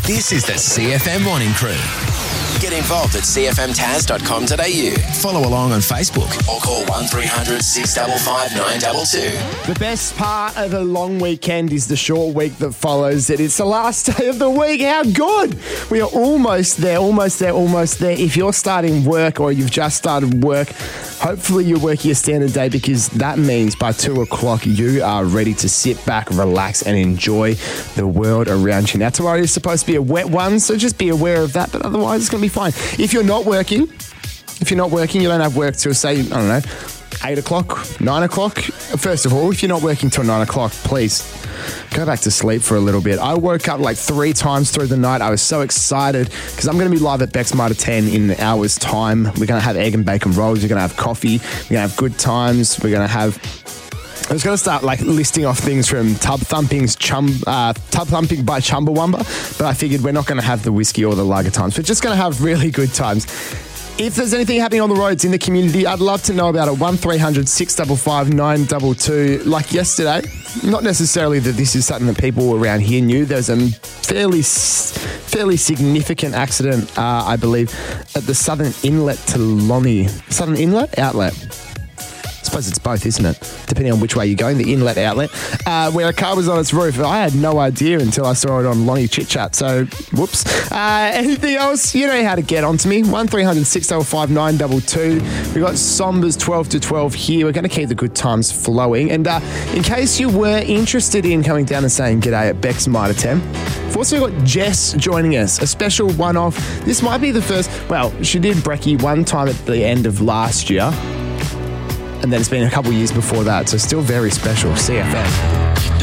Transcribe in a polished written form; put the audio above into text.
This is the CFM Morning Crew. Get involved at cfmtaz.com.au. Follow along on Facebook or call 1300 655 922. The best part of a long weekend is the short week that follows it. It's the last day of the week. How good! We are almost there. If you're starting work or you've just started work, hopefully you're working a standard day, because that means by 2 o'clock you are ready to sit back, relax and enjoy the world around you. Now tomorrow is supposed to be a wet one, so just be aware of that, but otherwise it's going to be fine. If you're not working, you don't have work till, say, 8 o'clock, 9 o'clock. First of all, if you're not working till 9 o'clock, please go back to sleep for a little bit. I woke up like 3 times through the night. I was so excited because I'm going to be live at Beck's Mitre 10 in an hour's time. We're going to have egg and bacon rolls. We're going to have coffee. We're going to have good times. We're going to have... I was going to start listing off things from Tub Thumping by Chumbawamba, but I figured we're not going to have the whiskey or the lager times. We're just going to have really good times. If there's anything happening on the roads in the community, I'd love to know about it. 1300 655 922. Like yesterday, not necessarily that this is something that people around here knew. There's a fairly significant accident, I believe, at the Southern Inlet to Lonnie. Southern Inlet? Outlet. I suppose it's both, isn't it? Depending on which way you're going, the inlet, outlet, where a car was on its roof. I had no idea until I saw it on Lonnie Chit Chat, so whoops. Anything else? You know how to get onto me. 1300 655 922. We've got Sombers 12 to 12 here. We're going to keep the good times flowing. And in case you were interested in coming down and saying g'day at Beck's Mitre 10, we've also got Jess joining us, a special one-off. This might be the first, well, she did Brekkie one time at the end of last year. And then it's been a couple of years before that, so still very special. CFM.